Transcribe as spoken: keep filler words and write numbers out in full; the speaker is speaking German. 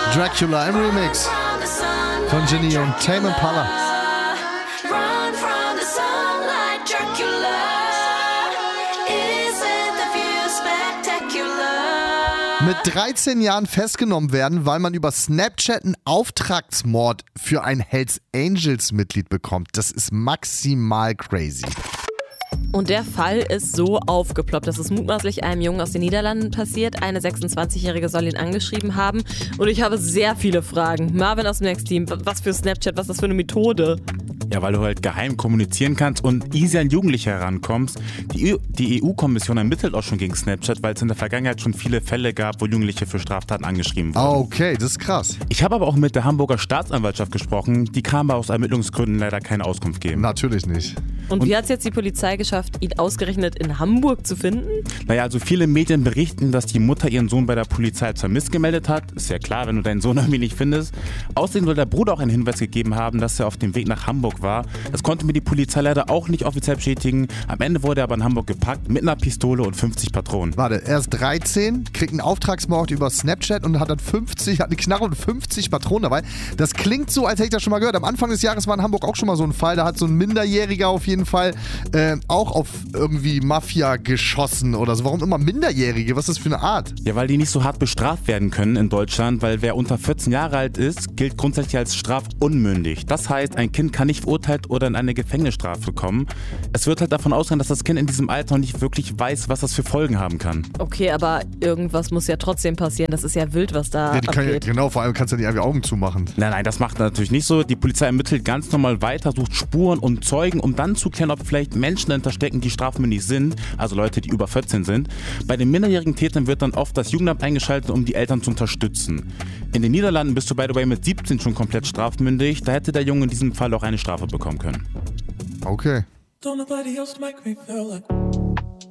Dracula im Remix von Ginny und Tame Impala. Mit dreizehn Jahren festgenommen werden, weil man über Snapchat einen Auftragsmord für ein Hells Angels Mitglied bekommt. Das ist maximal crazy. Und der Fall ist so aufgeploppt. Das ist mutmaßlich einem Jungen aus den Niederlanden passiert. Eine sechsundzwanzigjährige soll ihn angeschrieben haben. Und ich habe sehr viele Fragen. Marvin aus dem Next Team, was für Snapchat, was ist das für eine Methode? Ja, weil du halt geheim kommunizieren kannst und easy an Jugendliche herankommst. Die, die E U-Kommission ermittelt auch schon gegen Snapchat, weil es in der Vergangenheit schon viele Fälle gab, wo Jugendliche für Straftaten angeschrieben wurden. Okay, das ist krass. Ich habe aber auch mit der Hamburger Staatsanwaltschaft gesprochen. Die kann aber aus Ermittlungsgründen leider keine Auskunft geben. Natürlich nicht. Und wie hat es jetzt die Polizei geschafft, ihn ausgerechnet in Hamburg zu finden? Naja, also viele Medien berichten, dass die Mutter ihren Sohn bei der Polizei als vermisst gemeldet hat. Ist ja klar, wenn du deinen Sohn irgendwie nicht findest. Außerdem soll der Bruder auch einen Hinweis gegeben haben, dass er auf dem Weg nach Hamburg war. Das konnte mir die Polizei leider auch nicht offiziell bestätigen. Am Ende wurde er aber in Hamburg gepackt mit einer Pistole und fünfzig Patronen. Warte, er ist dreizehn, kriegt einen Auftragsmord über Snapchat und hat dann fünfzig, hat eine Knarre und fünfzig Patronen dabei. Das klingt so, als hätte ich das schon mal gehört. Am Anfang des Jahres war in Hamburg auch schon mal so ein Fall. Da hat so ein Minderjähriger auf jeden Fall äh, auch auf irgendwie Mafia geschossen oder so. Warum immer Minderjährige? Was ist das für eine Art? Ja, weil die nicht so hart bestraft werden können in Deutschland, weil wer unter vierzehn Jahre alt ist, gilt grundsätzlich als strafunmündig. Das heißt, ein Kind kann nicht verurteilt oder in eine Gefängnisstrafe kommen. Es wird halt davon ausgehen, dass das Kind in diesem Alter noch nicht wirklich weiß, was das für Folgen haben kann. Okay, aber irgendwas muss ja trotzdem passieren. Das ist ja wild, was da ja, die kann ja, abgeht. genau, vor allem kannst du ja nicht einfach Augen zumachen. Nein, nein, das macht natürlich nicht so. Die Polizei ermittelt ganz normal weiter, sucht Spuren und Zeugen, um dann zu klären, ob vielleicht Menschen dahinter stecken, die strafmündig sind, also Leute, die über vierzehn sind. Bei den minderjährigen Tätern wird dann oft das Jugendamt eingeschaltet, um die Eltern zu unterstützen. In den Niederlanden bist du by the way mit siebzehn schon komplett strafmündig. Da hätte der Junge in diesem Fall auch eine Strafe bekommen können. Okay. Don't nobody else make me feel like